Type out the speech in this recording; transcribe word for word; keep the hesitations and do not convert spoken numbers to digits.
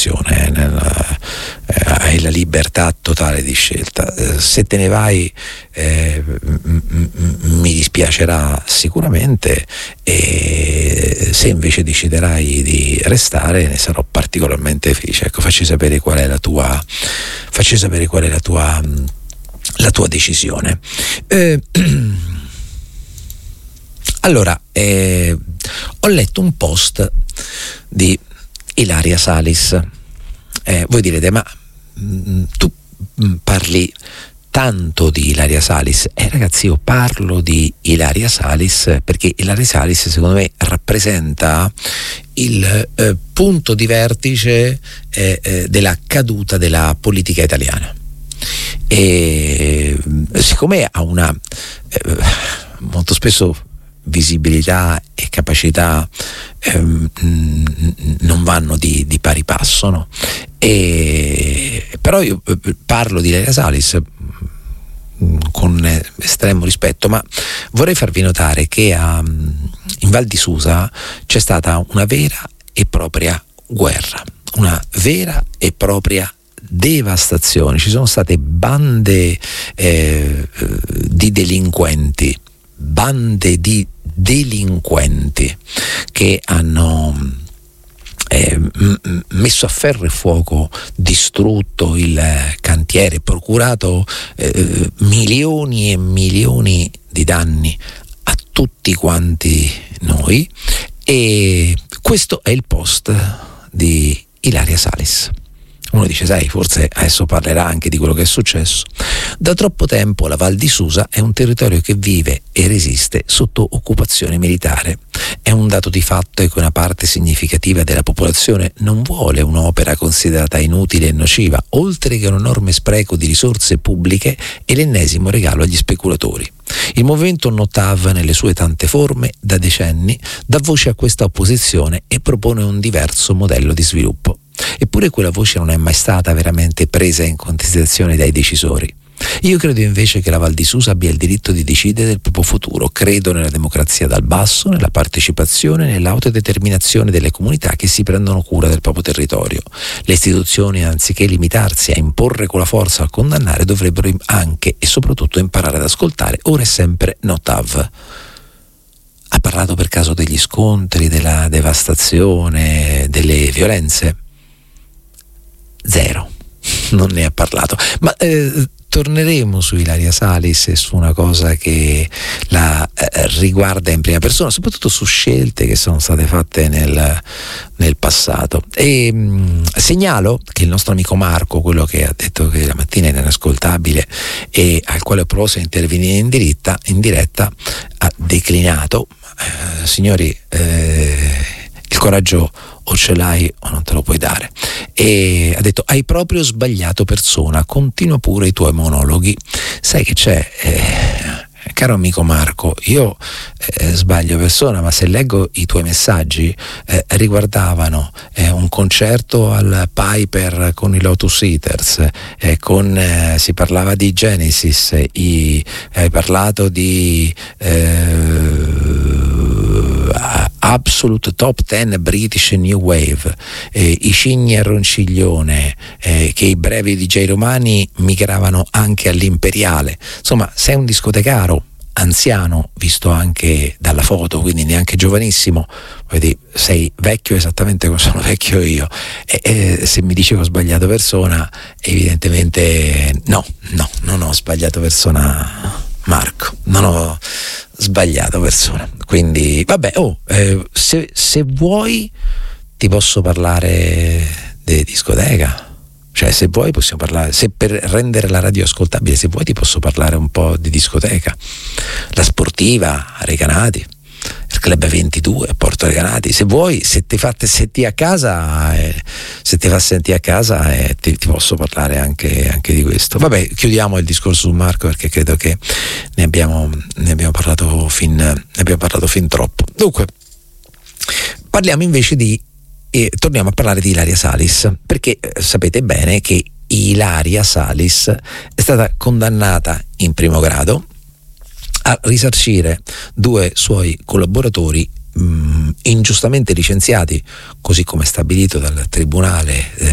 posizione, nel, eh, hai la libertà totale di scelta. Eh, se te ne vai eh, m- m- mi dispiacerà sicuramente, e se invece deciderai di restare ne sarò particolarmente felice. Ecco, facci sapere qual è la tua facci sapere qual è la tua la tua decisione. Eh, allora eh, ho letto un post di Ilaria Salis. Eh, voi direte, ma mh, tu mh, parli tanto di Ilaria Salis? Eh ragazzi, io parlo di Ilaria Salis perché Ilaria Salis secondo me rappresenta il eh, punto di vertice eh, eh, della caduta della politica italiana. E siccome ha una eh, molto spesso visibilità e capacità ehm, non vanno di, di pari passo, no? E, però io parlo di Ilaria Salis con estremo rispetto, ma vorrei farvi notare che a, in Val di Susa c'è stata una vera e propria guerra, una vera e propria devastazione. Ci sono state bande eh, di delinquenti bande di delinquenti che hanno eh, m- messo a ferro e fuoco, distrutto il cantiere, procurato eh, milioni e milioni di danni a tutti quanti noi. E questo è il post di Ilaria Salis. Uno dice, sai, forse adesso parlerà anche di quello che è successo. Da troppo tempo la Val di Susa è un territorio che vive e resiste sotto occupazione militare. È un dato di fatto che una parte significativa della popolazione non vuole un'opera considerata inutile e nociva, oltre che un enorme spreco di risorse pubbliche e l'ennesimo regalo agli speculatori. Il movimento No T A V, nelle sue tante forme, da decenni, dà voce a questa opposizione e propone un diverso modello di sviluppo. Eppure quella voce non è mai stata veramente presa in considerazione dai decisori. Io credo invece che la Val di Susa abbia il diritto di decidere del proprio futuro. Credo nella democrazia dal basso, nella partecipazione, nell'autodeterminazione delle comunità che si prendono cura del proprio territorio. Le istituzioni, anziché limitarsi a imporre con la forza o a condannare, dovrebbero anche e soprattutto imparare ad ascoltare. Ora è sempre No T A V. Ha parlato per caso degli scontri, della devastazione, delle violenze? Zero, non ne ha parlato. Ma eh, torneremo su Ilaria Salis e su una cosa che la eh, riguarda in prima persona, soprattutto su scelte che sono state fatte nel, nel passato. E mh, segnalo che il nostro amico Marco, quello che ha detto che la mattina era inascoltabile e al quale ho provato a intervenire in diretta, in diretta ha declinato. Eh, signori, eh, il coraggio o ce l'hai o non te lo puoi dare. E ha detto, hai proprio sbagliato persona, continua pure i tuoi monologhi. Sai che c'è, eh, caro amico Marco, io eh, sbaglio persona, ma se leggo i tuoi messaggi eh, riguardavano eh, un concerto al Piper con i Lotus Eaters, eh, con, eh, si parlava di Genesis, i, hai parlato di eh, Absolute Top ten British New Wave, eh, i cigni a Ronciglione, eh, che i brevi D J romani migravano anche all'Imperiale. Insomma, sei un discotecaro anziano, visto anche dalla foto, quindi neanche giovanissimo. Vedi, sei vecchio esattamente come sono vecchio io. E, e se mi dici che ho sbagliato persona, evidentemente no, no, non ho sbagliato persona, Marco, non ho sbagliato persona. Quindi vabbè, oh, eh, se, se vuoi ti posso parlare di discoteca, cioè se vuoi possiamo parlare, se per rendere la radio ascoltabile, se vuoi ti posso parlare un po' di discoteca, la Sportiva a Recanati, il Club ventidue a Porto Recanati. Se vuoi, se ti fate sentire a casa, eh, se ti fa sentire a casa eh, ti, ti posso parlare anche, anche di questo. Vabbè, chiudiamo il discorso su Marco perché credo che ne abbiamo, ne abbiamo parlato fin, ne abbiamo parlato fin troppo. Dunque, parliamo invece di e torniamo a parlare di Ilaria Salis, perché eh, sapete bene che Ilaria Salis è stata condannata in primo grado a risarcire due suoi collaboratori mh, ingiustamente licenziati, così come stabilito dal tribunale eh,